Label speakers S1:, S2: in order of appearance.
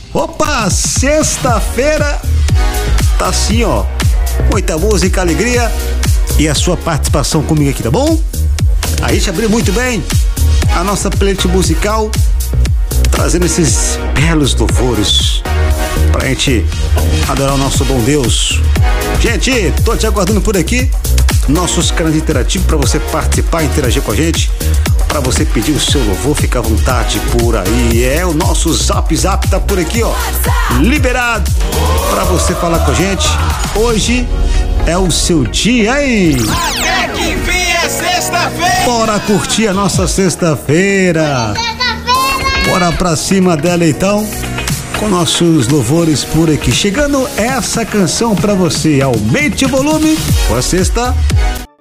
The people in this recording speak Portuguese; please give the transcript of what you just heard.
S1: Opa, sexta-feira tá assim, ó, muita música, alegria e a sua participação comigo aqui, tá bom? A gente abriu muito bem a nossa playlist musical, trazendo esses belos louvores pra gente adorar o nosso bom Deus. Gente, tô te aguardando por aqui, nossos canais interativos pra você participar, interagir com a gente, pra você pedir o seu louvor, fica à vontade por aí. O nosso Zap tá por aqui, ó, liberado pra você falar com a gente. Hoje é o seu dia, hein?
S2: Até que enfim é sexta-feira!
S1: Bora curtir a nossa sexta-feira! Bora pra cima dela então, com nossos louvores por aqui. Chegando essa canção pra você, aumente o volume, com a sexta